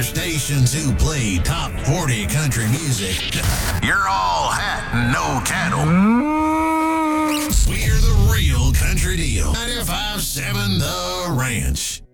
Stations who play top 40 country music. You're all hat, no cattle. We're the real country deal. 95.7 The Ranch.